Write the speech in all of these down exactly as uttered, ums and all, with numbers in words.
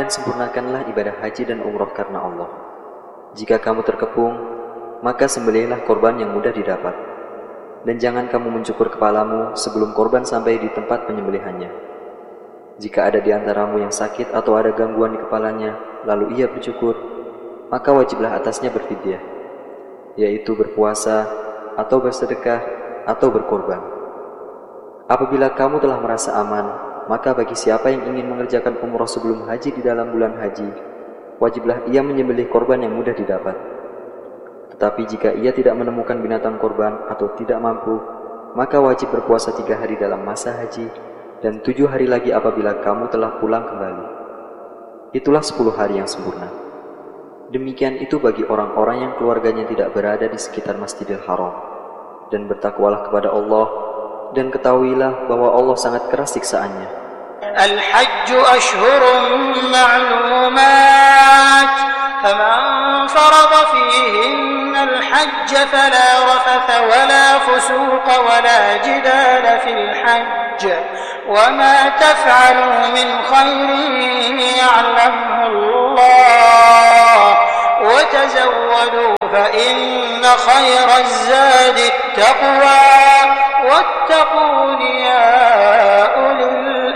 dan sempurnakanlah ibadah haji dan umroh karena Allah. Jika kamu terkepung, maka sembelihlah korban yang mudah didapat. Dan jangan kamu mencukur kepalamu sebelum korban sampai di tempat penyembelihannya. Jika ada di antaramu yang sakit atau ada gangguan di kepalanya, lalu ia bercukur, maka wajiblah atasnya berfidyah, yaitu berpuasa, atau bersedekah, atau berkorban. Apabila kamu telah merasa aman, maka bagi siapa yang ingin mengerjakan umrah sebelum haji di dalam bulan haji, wajiblah ia menyembelih korban yang mudah didapat. Tetapi jika ia tidak menemukan binatang korban atau tidak mampu, maka wajib berpuasa tiga hari dalam masa haji dan tujuh hari lagi apabila kamu telah pulang kembali. Itulah sepuluh hari yang sempurna. Demikian itu bagi orang-orang yang keluarganya tidak berada di sekitar Masjidil Haram. Dan bertakwalah kepada Allah, dan ketahuilah bahwa Allah sangat keras siksaannya. Al-Hajju ashhurun ma'lumat, faman farada fihinna al-hajj fala rafatha wala fusuqa wala jidala fil hajj, wa ma taf'alu min khairin ya'lamhu Allah, wa tazawwadu fa inna khayra az-zadi at-taqwa wattaqun ya ulil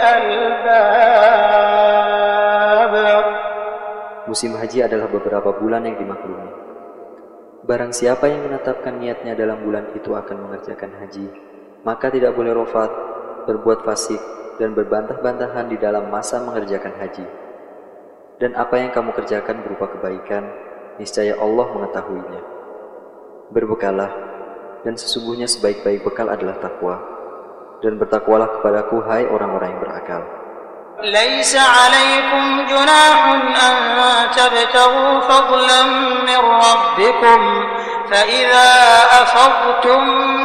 albab. Musim haji adalah beberapa bulan yang dimaklumi. Barang siapa yang menetapkan niatnya dalam bulan itu akan mengerjakan haji, maka tidak boleh rafat, berbuat fasik, dan berbantah-bantahan di dalam masa mengerjakan haji. Dan apa yang kamu kerjakan berupa kebaikan, niscaya Allah mengetahuinya. Berbekalah, dan sesungguhnya sebaik-baik bekal adalah takwa. Dan bertakwalah kepadaku, hai orang-orang yang berakal. ليس عليكم جناح أن تبتغوا فضلا من ربكم فإذا أفضتم